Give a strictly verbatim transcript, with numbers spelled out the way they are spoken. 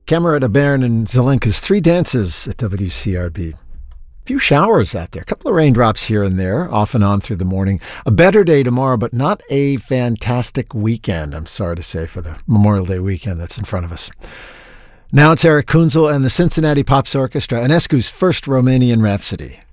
Camerata, Bern, and Zelenka's Three Dances at W C R B. Few showers out there, a couple of raindrops here and there, off and on through the morning. A better day tomorrow, but not a fantastic weekend, I'm sorry to say, for the Memorial Day weekend that's in front of us. Now it's Eric Kunzel and the Cincinnati Pops Orchestra, Enescu's first Romanian Rhapsody.